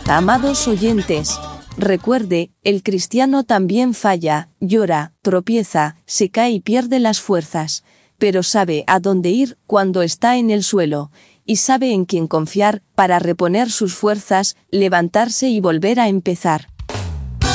Amados oyentes, recuerde, el cristiano también falla, llora, tropieza, se cae y pierde las fuerzas, pero sabe a dónde ir cuando está en el suelo, y sabe en quién confiar para reponer sus fuerzas, levantarse y volver a empezar.